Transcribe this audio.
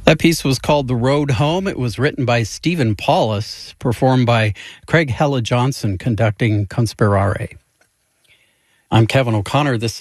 That piece was called The Road Home. It was written by Stephen Paulus, performed by Craig Hella Johnson, conducting Conspirare. I'm Kevin O'Connor. This